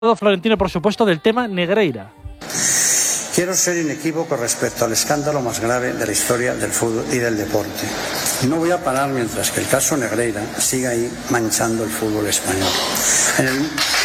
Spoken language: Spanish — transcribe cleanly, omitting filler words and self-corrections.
Florentino, por supuesto, del tema Negreira. Quiero ser inequívoco respecto al escándalo más grave de la historia del fútbol y del deporte. No voy a parar mientras que el caso Negreira siga ahí manchando el fútbol español.